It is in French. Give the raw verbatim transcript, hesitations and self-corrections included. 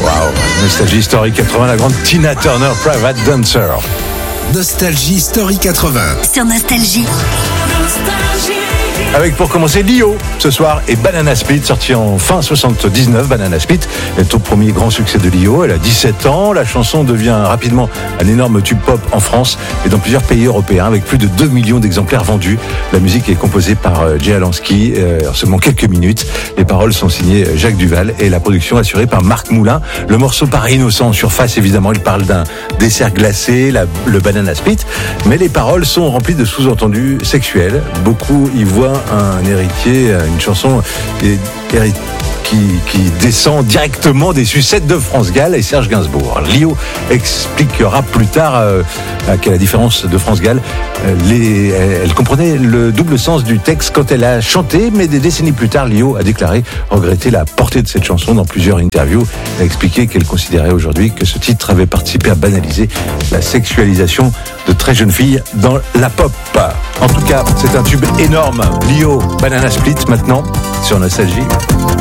Wow, Nostalgie Story quatre-vingts, la grande Tina Turner, Private Dancer. Nostalgie Story quatre-vingts. Sur Nostalgie. Avec pour commencer Lio ce soir et Banana Split, sorti en fin soixante-dix-neuf. Banana Split est au premier grand succès de Lio. Elle a dix-sept ans. La chanson devient rapidement un énorme tube pop en France et dans plusieurs pays européens avec plus de deux millions d'exemplaires vendus. La musique est composée par Jay Alansky euh, en seulement quelques minutes. Les paroles sont signées Jacques Duval et la production assurée par Marc Moulin. Le morceau paraît innocent en surface, évidemment. Il parle d'un dessert glacé, la, le Banana Split. Mais les paroles sont remplies de sous-entendus sexuels. Beaucoup y voient un héritier, une chanson qui, qui descend directement des sucettes de France Gall et Serge Gainsbourg. Lio expliquera plus tard euh, qu'à la différence de France Gall, euh, les, elle comprenait le double sens du texte quand elle a chanté, mais des décennies plus tard, Lio a déclaré regretter la portée de cette chanson dans plusieurs interviews. Elle a expliqué qu'elle considérait aujourd'hui que ce titre avait participé à banaliser la sexualisation de très jeunes filles dans la pop. En tout cas, c'est un tube énorme. Lio, Banana Split maintenant sur Nostalgie.